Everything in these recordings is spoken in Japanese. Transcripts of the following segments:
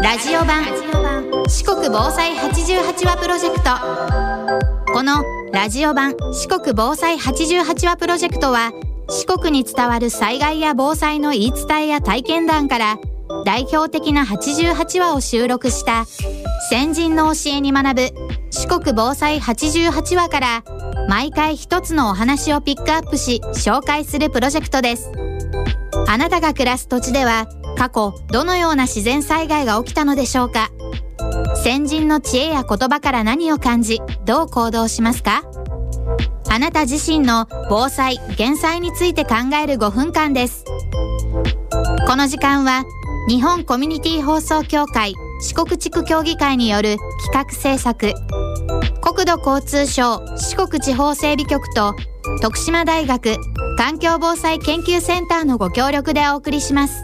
ラジオ版四国防災88話プロジェクト。このラジオ版四国防災88話プロジェクトは、四国に伝わる災害や防災の言い伝えや体験談から代表的な88話を収録した先人の教えに学ぶ四国防災88話から、毎回一つのお話をピックアップし紹介するプロジェクトです。あなたが暮らす土地では過去どのような自然災害が起きたのでしょうか。先人の知恵や言葉から何を感じ、どう行動しますか。あなた自身の防災・減災について考える5分間です。この時間は日本コミュニティ放送協会四国地区協議会による企画制作、国土交通省四国地方整備局と徳島大学環境防災研究センターのご協力でお送りします。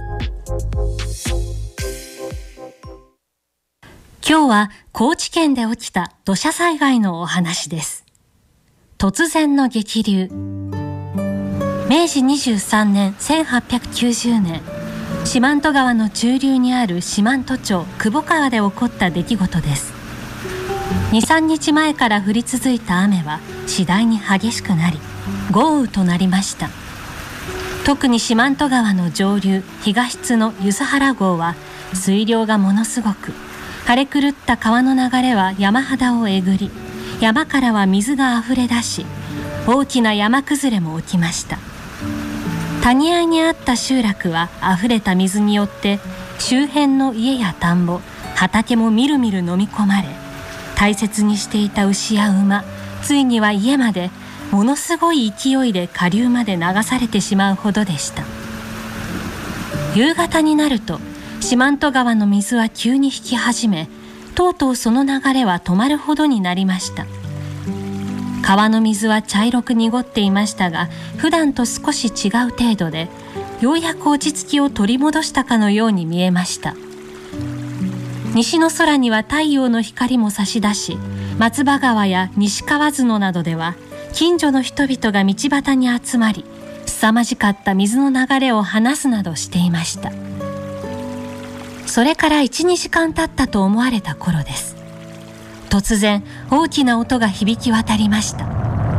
今日は高知県で起きた土砂災害のお話です。突然の激流。明治23年1890年、四万十川の中流にある四万十町久保川で起こった出来事です。2、3日前から降り続いた雨は次第に激しくなり、豪雨となりました。特に四万十川の上流東津の梼原郷は水量がものすごく、荒れ狂った川の流れは山肌をえぐり、山からは水があふれ出し、大きな山崩れも起きました。谷合にあった集落はあふれた水によって周辺の家や田んぼ、畑もみるみる飲み込まれ、大切にしていた牛や馬、ついには家までものすごい勢いで下流まで流されてしまうほどでした。夕方になると四万十川の水は急に引き始め、とうとうその流れは止まるほどになりました。川の水は茶色く濁っていましたが、普段と少し違う程度で、ようやく落ち着きを取り戻したかのように見えました。西の空には太陽の光も差し出し、松葉川や西川角などでは近所の人々が道端に集まり、凄まじかった水の流れを話すなどしていました。それから1、2時間経ったと思われた頃です。突然大きな音が響き渡りました。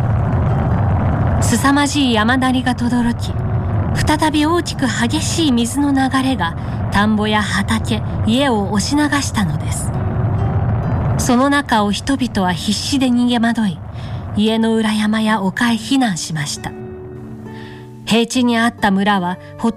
凄まじい山鳴りが轟き、再び大きく激しい水の流れが田んぼや畑、家を押し流したのです。その中を人々は必死で逃げ惑い、家の裏山や丘へ避難しました。平地にあった村はほ